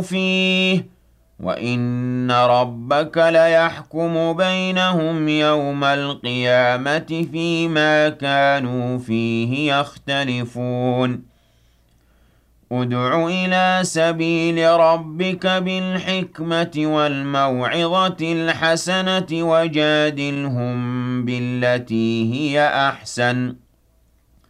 فيه وإن ربك ليحكم بينهم يوم القيامة فيما كانوا فيه يختلفون ادع إلى سبيل ربك بالحكمة والموعظة الحسنة وجادلهم بالتي هي أحسن